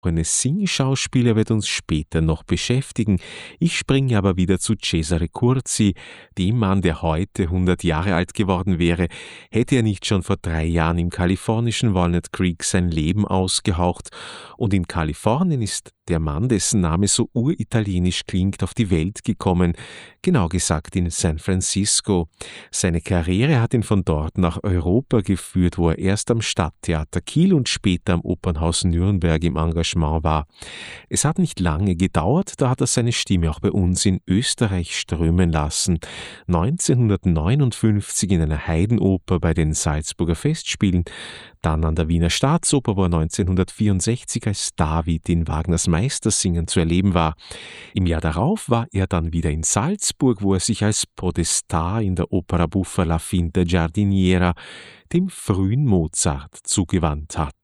Singschauspieler wird uns später noch beschäftigen. Ich springe aber wieder zu Cesare Curzi, dem Mann, der heute 100 Jahre alt geworden wäre, hätte er nicht schon vor 3 Jahren im kalifornischen Walnut Creek sein Leben ausgehaucht. Und in Kalifornien ist der Mann, dessen Name so uritalienisch klingt, auf die Welt gekommen, genau gesagt in San Francisco. Seine Karriere hat ihn von dort nach Europa geführt, wo er erst am Stadttheater Kiel und später am Opernhaus Nürnberg im Engagement war. Es hat nicht lange gedauert, da hat er seine Stimme auch bei uns in Österreich strömen lassen. 1959 in einer Haydn-Oper bei den Salzburger Festspielen, dann an der Wiener Staatsoper, wo er 1964 als David in Wagners Meistersingen zu erleben war. Im Jahr darauf war er dann wieder in Salzburg, wo er sich als Podestà in der Opera buffa La Finta Giardiniera dem frühen Mozart zugewandt hat.